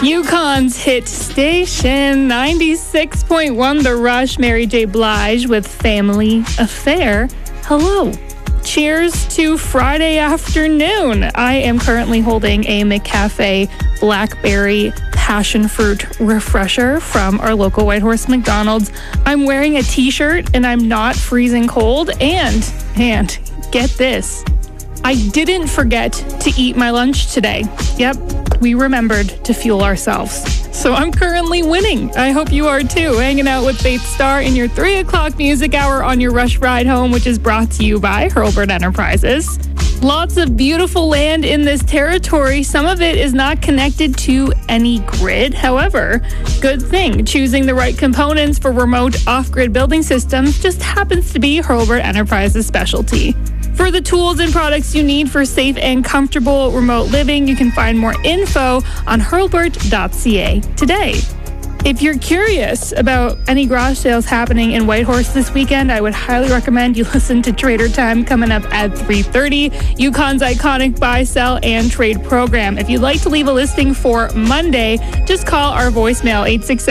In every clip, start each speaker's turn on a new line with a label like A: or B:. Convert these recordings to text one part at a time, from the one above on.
A: Yukon's hit station, 96.1 The Rush, Mary J. Blige with Family Affair. Hello. Cheers to Friday afternoon. I am currently holding a McCafe Blackberry Passion Fruit Refresher from our local Whitehorse McDonald's. I'm wearing a t-shirt and I'm not freezing cold. And get this, I didn't forget to eat my lunch today. Yep, we remembered to fuel ourselves. So I'm currently winning. I hope you are too. Hanging out with Faith Star in your 3 o'clock music hour on your Rush Ride Home, which is brought to you by Hurlburt Enterprises. Lots of beautiful land in this territory. Some of it is not connected to any grid. However, good thing. Choosing the right components for remote off-grid building systems just happens to be Hurlburt Enterprises' specialty. For the tools and products you need for safe and comfortable remote living, you can find more info on hurlburt.ca today. If you're curious about any garage sales happening in Whitehorse this weekend, I would highly recommend you listen to Trader Time coming up at 3:30, Yukon's iconic buy, sell, and trade program. If you'd like to leave a listing for Monday, just call our voicemail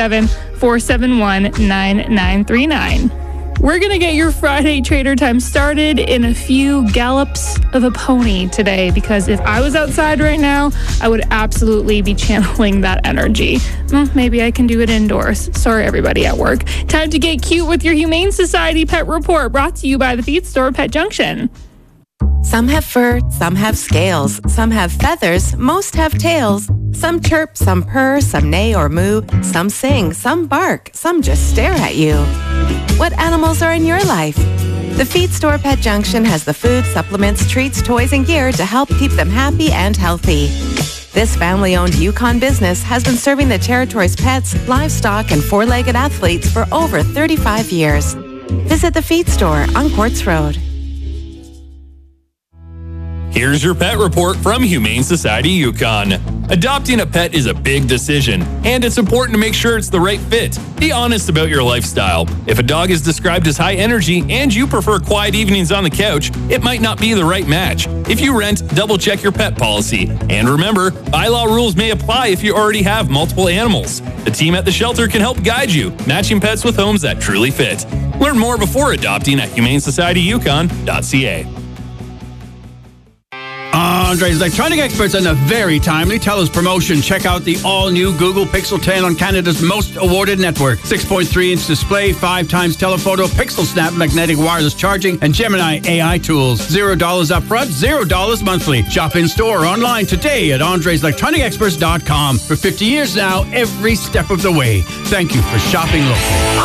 A: 867-471-9939. We're going to get your Friday Trader Time started in a few gallops of a pony today, because if I was outside right now, I would absolutely be channeling that energy. Maybe I can do it indoors. Sorry, everybody at work. Time to get cute with your Humane Society Pet Report, brought to you by the Feed Store Pet Junction.
B: Some have fur, some have scales, some have feathers, most have tails. Some chirp, some purr, some neigh or moo, some sing, some bark, some just stare at you. What animals are in your life? The Feed Store Pet Junction has the food, supplements, treats, toys, and gear to help keep them happy and healthy. This family-owned Yukon business has been serving the territory's pets, livestock, and four-legged athletes for over 35 years. Visit the Feed Store on Quartz Road.
C: Here's your pet report from Humane Society Yukon. Adopting a pet is a big decision, and it's important to make sure it's the right fit. Be honest about your lifestyle. If a dog is described as high energy and you prefer quiet evenings on the couch, it might not be the right match. If you rent, double check your pet policy. And remember, bylaw rules may apply if you already have multiple animals. The team at the shelter can help guide you, matching pets with homes that truly fit. Learn more before adopting at humanesocietyukon.ca.
D: Andre's Electronic Experts and a very timely TELUS promotion. Check out the all-new Google Pixel 10 on Canada's most awarded network. 6.3-inch display, 5 times telephoto, Pixel Snap magnetic wireless charging, and Gemini AI tools. $0 upfront, $0 monthly. Shop in-store or online today at andreselectronicexperts.com. For 50 years now, every step of the way. Thank you for shopping local.